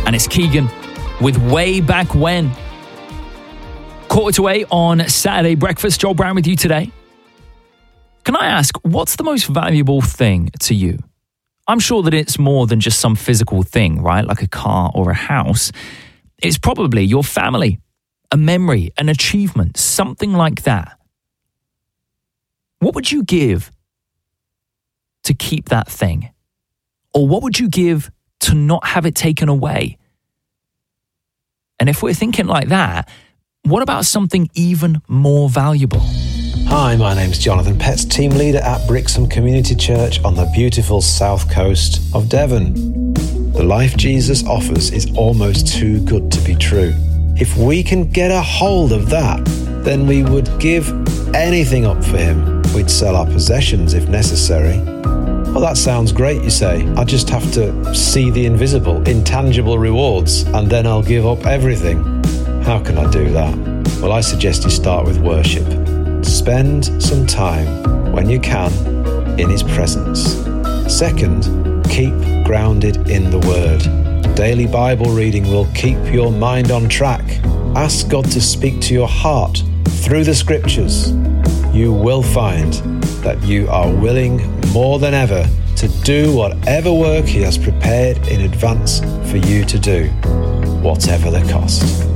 And it's Keegan with Way Back When. 7:45 on Saturday Breakfast. Joel Brown with you today. Can I ask, what's the most valuable thing to you? I'm sure that it's more than just some physical thing, right? Like a car or a house. It's probably your family, a memory, an achievement, something like that. What would you give to keep that thing? Or what would you give to not have it taken away? And if we're thinking like that, what about something even more valuable? Hi, my name's Jonathan Petts, team leader at Brixham Community Church on the beautiful south coast of Devon. The life Jesus offers is almost too good to be true. If we can get a hold of that, then we would give anything up for him. We'd sell our possessions if necessary. Well, that sounds great, you say. I just have to see the invisible, intangible rewards, and then I'll give up everything. How can I do that? Well, I suggest you start with worship. Spend some time, when you can, in his presence. Second, keep grounded in the Word. Daily Bible reading will keep your mind on track. Ask God to speak to your heart through the Scriptures. You will find that you are willing more than ever to do whatever work he has prepared in advance for you to do, whatever the cost.